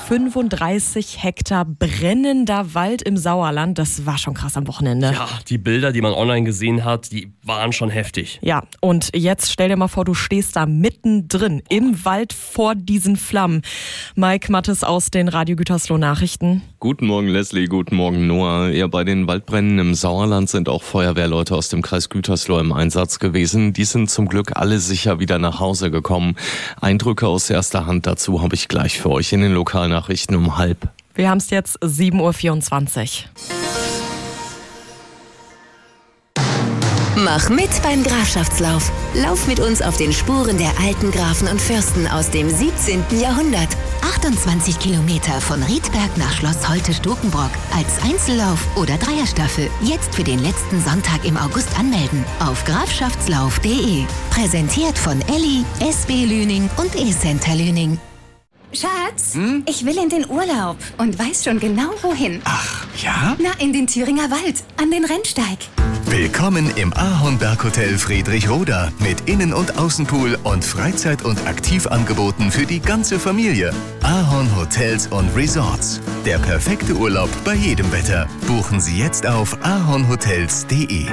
35 Hektar brennender Wald im Sauerland. Das war schon krass am Wochenende. Ja, die Bilder, die man online gesehen hat, die waren schon heftig. Ja, und jetzt stell dir mal vor, du stehst da mittendrin im Wald vor diesen Flammen. Mike Mattes aus den Radio Gütersloh Nachrichten. Guten Morgen Leslie, guten Morgen Noah. Ja, bei den Waldbränden im Sauerland sind auch Feuerwehrleute aus dem Kreis Gütersloh im Einsatz gewesen. Die sind zum Glück alle sicher wieder nach Hause gekommen. Eindrücke aus erster Hand dazu habe ich gleich für euch in den Lokalnachrichten um 12:30. Wir haben es jetzt 7:24 Uhr. Mach mit beim Grafschaftslauf. Lauf mit uns auf den Spuren der alten Grafen und Fürsten aus dem 17. Jahrhundert. 28 Kilometer von Riedberg nach Schloss Holte-Stukenbrock. Als Einzellauf oder Dreierstaffel. Jetzt für den letzten Sonntag im August anmelden. Auf grafschaftslauf.de. Präsentiert von Elli, SB Lüning und E-Center Lüning. Schatz, ich will in den Urlaub und weiß schon genau wohin. Ach, ja? Na, in den Thüringer Wald, an den Rennsteig. Willkommen im Ahorn Berghotel Friedrichroda mit Innen- und Außenpool und Freizeit- und Aktivangeboten für die ganze Familie. Ahorn Hotels und Resorts. Der perfekte Urlaub bei jedem Wetter. Buchen Sie jetzt auf ahornhotels.de.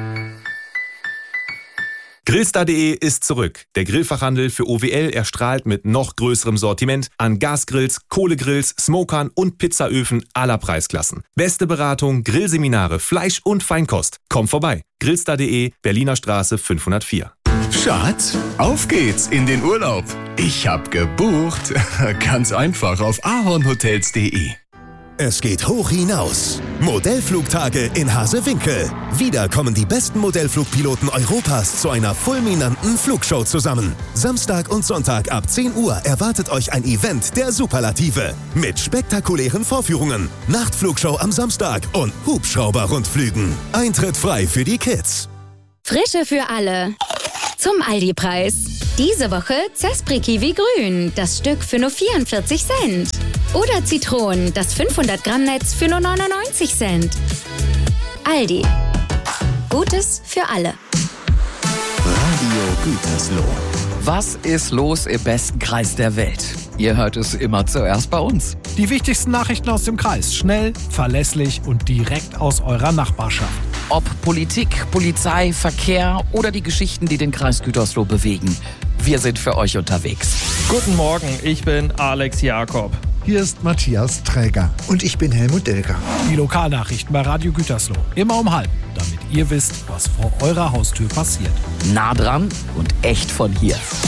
Grillstar.de ist zurück. Der Grillfachhandel für OWL erstrahlt mit noch größerem Sortiment an Gasgrills, Kohlegrills, Smokern und Pizzaöfen aller Preisklassen. Beste Beratung, Grillseminare, Fleisch und Feinkost. Kommt vorbei. Grillstar.de, Berliner Straße 504. Schatz, auf geht's in den Urlaub. Ich hab gebucht. Ganz einfach auf ahornhotels.de. Es geht hoch hinaus. Modellflugtage in Hasewinkel. Wieder kommen die besten Modellflugpiloten Europas zu einer fulminanten Flugshow zusammen. Samstag und Sonntag ab 10 Uhr erwartet euch ein Event der Superlative. Mit spektakulären Vorführungen, Nachtflugshow am Samstag und Hubschrauber-Rundflügen. Eintritt frei für die Kids. Frische für alle. Zum Aldi-Preis. Diese Woche Zespri Kiwi Grün, das Stück für nur 44 Cent. Oder Zitronen, das 500 Gramm Netz für nur 99 Cent. Aldi. Gutes für alle. Radio Gütersloh. Was ist los im besten Kreis der Welt? Ihr hört es immer zuerst bei uns. Die wichtigsten Nachrichten aus dem Kreis. Schnell, verlässlich und direkt aus eurer Nachbarschaft. Ob Politik, Polizei, Verkehr oder die Geschichten, die den Kreis Gütersloh bewegen. Wir sind für euch unterwegs. Guten Morgen, ich bin Alex Jakob. Hier ist Matthias Träger. Und ich bin Helmut Delger. Die Lokalnachrichten bei Radio Gütersloh. Immer um 12:30, damit ihr wisst, was vor eurer Haustür passiert. Nah dran und echt von hier.